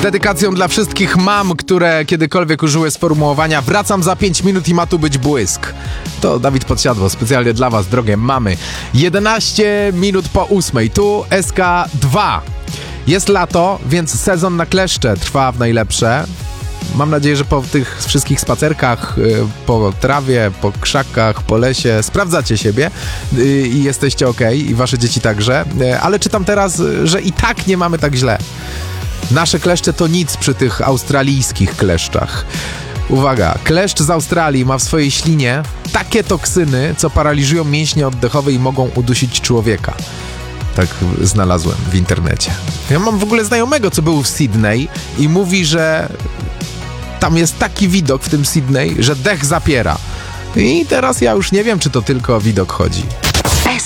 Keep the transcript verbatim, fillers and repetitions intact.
dedykacją dla wszystkich mam, które kiedykolwiek użyły sformułowania wracam za pięć minut i ma tu być błysk. To Dawid Podsiadło, specjalnie dla was, drogie mamy. jedenaście minut po ósmej, tu S K dwa. Jest lato, więc sezon na kleszcze trwa w najlepsze. Mam nadzieję, że po tych wszystkich spacerkach, po trawie, po krzakach, po lesie sprawdzacie siebie i jesteście okej, i wasze dzieci także. Ale czytam teraz, że i tak nie mamy tak źle. Nasze kleszcze to nic przy tych australijskich kleszczach. Uwaga, kleszcz z Australii ma w swojej ślinie takie toksyny, co paraliżują mięśnie oddechowe i mogą udusić człowieka. Tak znalazłem w internecie. Ja mam w ogóle znajomego, co był w Sydney i mówi, że tam jest taki widok w tym Sydney, że dech zapiera. I teraz ja już nie wiem, czy to tylko o widok chodzi.